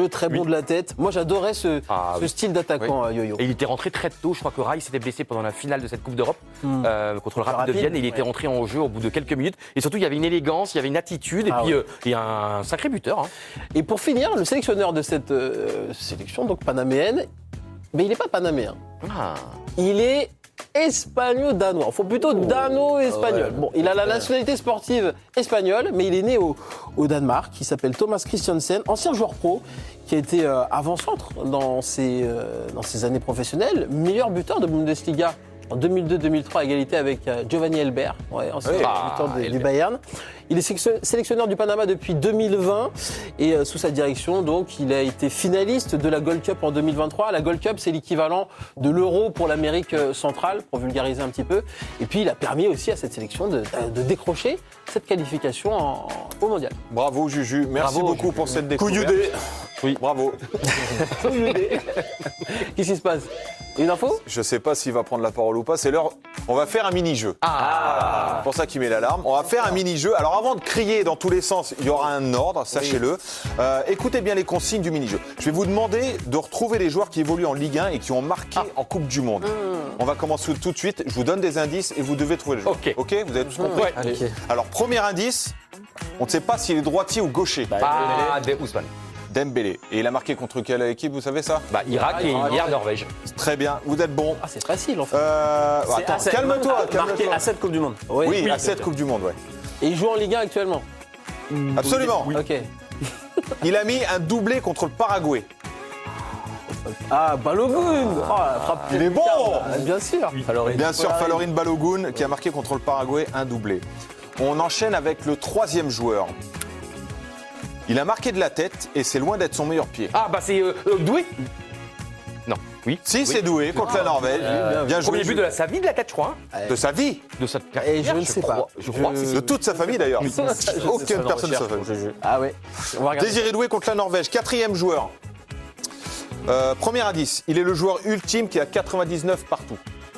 jeu, très bon de la tête. Moi, j'adorais ce style d'attaquant, Yo-Yo. Et il était rentré très tôt. Je crois que Rai s'était blessé pendant la finale de cette Coupe d'Europe contre le Rapide de Vienne. Et il était rentré en jeu au bout de quelques minutes. Et surtout, il y avait une élégance, il y avait une attitude. Et puis, il y a un sacré buteur. Hein. Et pour finir, le sélectionneur de cette sélection, donc panaméenne, mais il n'est pas panaméen. Il est espagnol-danois. Il faut plutôt dano-espagnol. Bon, il a la nationalité sportive espagnole, mais il est né au Danemark. Il s'appelle Thomas Christiansen, ancien joueur pro, qui a été avant-centre dans ses années professionnelles, meilleur buteur de Bundesliga en 2002-2003, à égalité avec Giovanni Elber, ancien buteur du Bayern. Il est sélectionneur du Panama depuis 2020 et sous sa direction, donc, il a été finaliste de la Gold Cup en 2023. La Gold Cup, c'est l'équivalent de l'Euro pour l'Amérique centrale, pour vulgariser un petit peu. Et puis, il a permis aussi à cette sélection de décrocher cette qualification au Mondial. Bravo Juju, merci beaucoup pour cette découverte. Couilludé. Oui, bravo. Qu'est-ce qui se passe? Une info? Je sais pas s'il va prendre la parole ou pas, c'est l'heure. On va faire un mini-jeu. C'est pour ça qu'il met l'alarme. On va faire un mini-jeu. Alors avant de crier dans tous les sens, il y aura un ordre, sachez-le. Écoutez bien les consignes du mini-jeu. Je vais vous demander de retrouver les joueurs qui évoluent en Ligue 1 et qui ont marqué en Coupe du Monde. On va commencer tout de suite. Je vous donne des indices et vous devez trouver les joueurs. Ok, vous avez tous compris? Okay. Alors premier indice, on ne sait pas s'il est droitier ou gaucher. Ousmane. Dembélé. Et il a marqué contre quelle équipe, vous savez ça? Irak et hier Norvège. Très bien, vous êtes bon. Ah, c'est facile en fait. Attends, calme-toi. Marqué à cette Coupe du Monde. Oui, à cette Coupe du Monde, ouais. Et il joue en Ligue 1 actuellement? Absolument. Ok. Il a mis un doublé contre le Paraguay. Ah, Balogun. La frappe. Il est bon. Bien sûr. Bien sûr, Falorin Balogun qui a marqué contre le Paraguay un doublé. On enchaîne avec le troisième joueur. Il a marqué de la tête et c'est loin d'être son meilleur pied. C'est Doué. Non, oui. Si, c'est Doué contre la Norvège. Bien joué. Premier but de sa vie, de la tête, je crois. De sa vie. De sa Et je ne sais pas. Je crois. De toute sa famille d'ailleurs. Aucune personne de sa famille. Ah ouais. On va regarder. Désiré Doué contre la Norvège. Quatrième joueur. Premier indice. Il est le joueur ultime qui a 99 partout.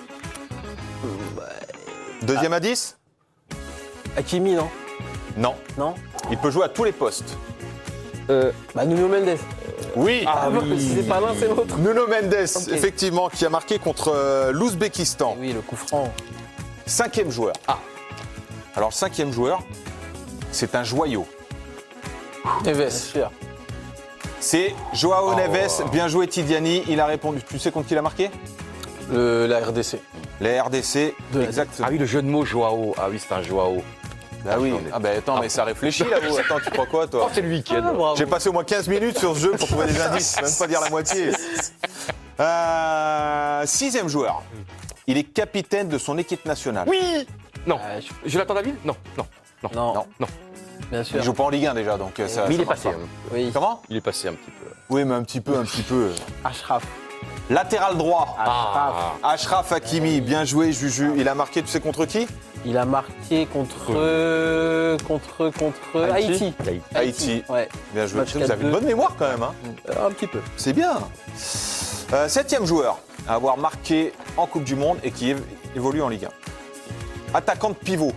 Deuxième indice. Hakimi, non? Non. Il peut jouer à tous les postes. Nuno Mendes. Oui. C'est pas l'un, c'est l'autre. Nuno Mendes, effectivement, qui a marqué contre l'Ouzbékistan. Oui, le coup franc. Cinquième joueur. Alors, le cinquième joueur, c'est un joyau. Neves. Sûr. C'est Joao Neves. Bien joué, Tidiani. Il a répondu. Tu sais contre qui il a marqué? La RDC. La RDC. Exactement. Ah oui, le jeu de mots Joao. Ah oui, c'est un Joao. Ah oui. Attends, mais ça réfléchit là-haut. Attends, tu crois quoi, toi? C'est le week-end. J'ai passé au moins 15 minutes sur ce jeu pour trouver des indices, même pas dire la moitié. Sixième joueur. Il est capitaine de son équipe nationale. Oui. Non. Jonathan David. Non. Bien sûr. Il joue pas en Ligue 1 déjà, donc ça. Mais il ça est marche passé. pas. Oui. Comment? Il est passé un petit peu. Oui, mais un petit peu. Ashraf. Latéral droit. Ashraf Hakimi, bien joué, Juju. Il a marqué, tu sais contre qui? Il a marqué contre Haïti. Haïti. Ouais. Bien joué. Match Vous avez une 4-2. bonne mémoire quand même. Hein. Un petit peu. C'est bien. Septième joueur à avoir marqué en Coupe du Monde et qui évolue en Ligue 1. Attaquant de pivot.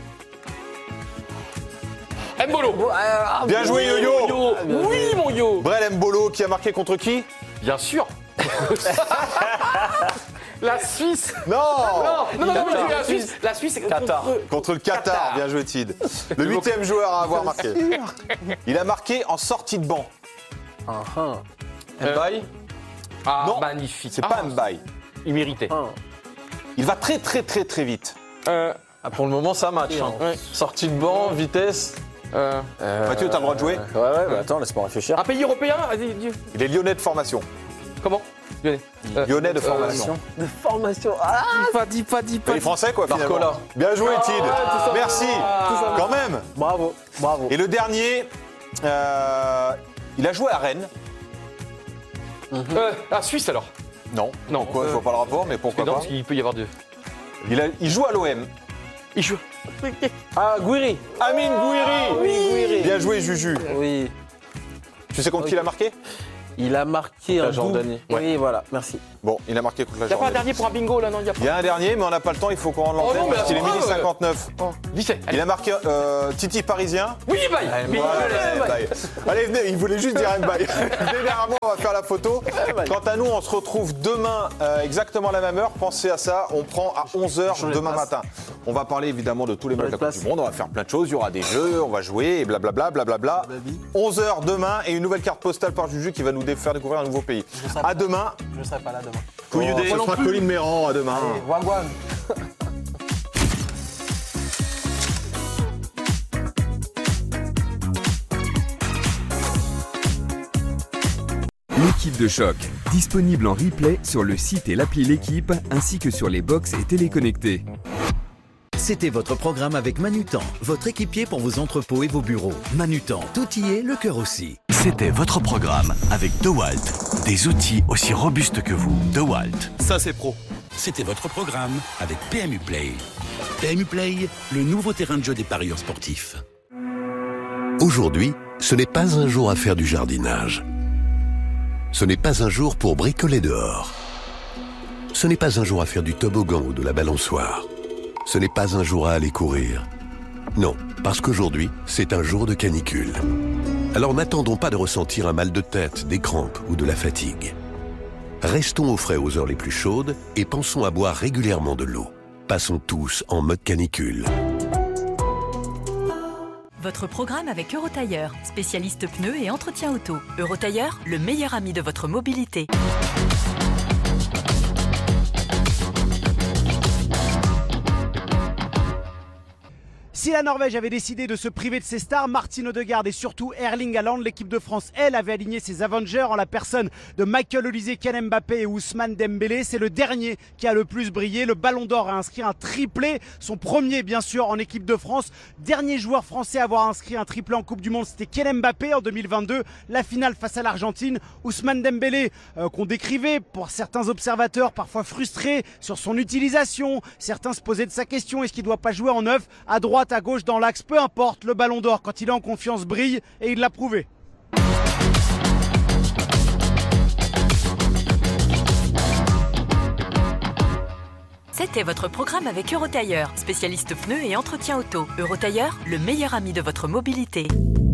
Mbolo. Bien joué, Yo-Yo. Oui, mon Yo. Brel Mbolo qui a marqué contre qui? Bien sûr. La Suisse. Non, La Suisse, c'est Qatar. contre le Qatar. Bien joué, Tid. Le huitième joueur à avoir marqué. Il a marqué en sortie de banc. Mbaye. Non. Magnifique. C'est pas Mbaye. Il méritait. Il va très très vite. Pour le moment, ça match. Sortie de banc, vitesse. Mathieu, t'as le droit de jouer? Attends, laisse-moi réfléchir. Un pays européen. Vas-y, dis. Il est lyonnais de formation. Comment? Lyonnais de formation. De formation. Dis pas. Il est français, quoi, finalement. Barcola. Bien joué, Tid. Merci. Quand même. Bravo. Et le dernier, il a joué à Rennes. La Suisse alors. Non. Pourquoi? Je vois pas le rapport, mais pourquoi Non, pas? parce qu'il peut y avoir deux. Il joue à l'OM. Il joue. Gouiri. Amine Gouiri. Gouiri. Bien joué, Juju. Oui. Tu sais contre qui il a marqué? Il a marqué un Jordanie. double. Oui, voilà. Merci. Bon, il a marqué contre la Il n'y a pas un Jordanie. dernier pour un bingo là, non? Il y a un dernier, mais on n'a pas le temps, il faut qu'on rende l'antenne non, mais parce qu'il est attends, midi 59. Vite fait. Il a marqué Titi Parisien. Oui, bye. Allez, venez, il voulait juste dire Mbaye. Venez derrière moi, on va faire la photo. Quant à nous, on se retrouve demain exactement à la même heure. Pensez à ça, on prend à 11h demain matin. On va parler évidemment de tous les matchs de la Coupe du Monde, on va faire plein de choses, il y aura des jeux, on va jouer et blablabla. 11h demain et une nouvelle carte postale par Juju qui va nous faire découvrir un nouveau pays. À demain. Je ne serai pas là demain. Ce sera Colline Méran à demain. Allez, wagwan. L'équipe de choc, disponible en replay sur le site et l'appli L'équipe, ainsi que sur les box et téléconnectés. C'était votre programme avec Manutan, votre équipier pour vos entrepôts et vos bureaux. Manutan, tout y est, le cœur aussi. C'était votre programme avec DeWalt. Des outils aussi robustes que vous. DeWalt. Ça, c'est pro. C'était votre programme avec PMU Play. PMU Play, le nouveau terrain de jeu des parieurs sportifs. Aujourd'hui, ce n'est pas un jour à faire du jardinage. Ce n'est pas un jour pour bricoler dehors. Ce n'est pas un jour à faire du toboggan ou de la balançoire. Ce n'est pas un jour à aller courir. Non, parce qu'aujourd'hui, c'est un jour de canicule. Alors n'attendons pas de ressentir un mal de tête, des crampes ou de la fatigue. Restons au frais aux heures les plus chaudes et pensons à boire régulièrement de l'eau. Passons tous en mode canicule. Votre programme avec Eurotailleur, spécialiste pneus et entretien auto. Eurotailleur, le meilleur ami de votre mobilité. Si la Norvège avait décidé de se priver de ses stars, Martin Odegaard et surtout Erling Haaland, l'équipe de France, elle, avait aligné ses Avengers en la personne de Michael Olise, Kylian Mbappé et Ousmane Dembélé. C'est le dernier qui a le plus brillé. Le Ballon d'Or a inscrit un triplé, son premier bien sûr en équipe de France. Dernier joueur français à avoir inscrit un triplé en Coupe du Monde, c'était Kylian Mbappé en 2022. La finale face à l'Argentine. Ousmane Dembélé, qu'on décrivait pour certains observateurs parfois frustrés sur son utilisation. Certains se posaient de sa question, est-ce qu'il ne doit pas jouer en neuf, à droite, à gauche, dans l'axe, peu importe, le Ballon d'Or quand il est en confiance brille et il l'a prouvé. C'était votre programme avec Eurotailleur, spécialiste pneus et entretien auto. Eurotailleur, le meilleur ami de votre mobilité.